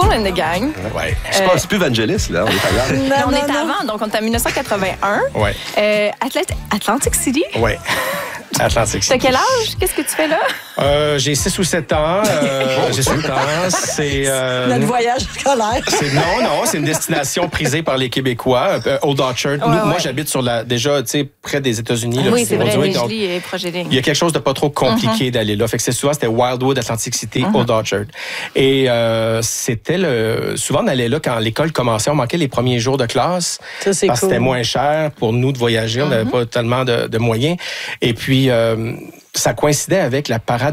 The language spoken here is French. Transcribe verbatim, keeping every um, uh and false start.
All in the Gang. Ouais. C'est pas, c'est plus Vangelis, là. On est ailleurs. Non, on est avant, donc on est en dix-neuf cent quatre-vingt-un. Ouais. Euh, Atlet- Atlantic City. Ouais. Atlantic City. T'as quel âge? Qu'est-ce que tu fais là? Euh, j'ai six ou sept ans. Euh, j'ai sept ans. C'est... Euh, Notre voyage scolaire. c'est, non, non, c'est une destination prisée par les Québécois. Euh, Old Orchard. Nous, ouais. Moi, j'habite sur la, déjà, tu sais, près des États-Unis. Là, Oui, c'est vrai, Brunswick, donc, Ridgely et Projet Ligne. il y a quelque chose de pas trop compliqué mm-hmm. d'aller là. Fait que c'est souvent, c'était Wildwood, Atlantic City, mm-hmm. Old Orchard. Et euh, c'était le... Souvent, on allait là quand l'école commençait. On manquait les premiers jours de classe. Ça, c'est parce cool. que c'était moins cher pour nous de voyager. On n'avait mm-hmm. pas tellement de, de moyens. Et puis, euh, ça coïncidait avec la parade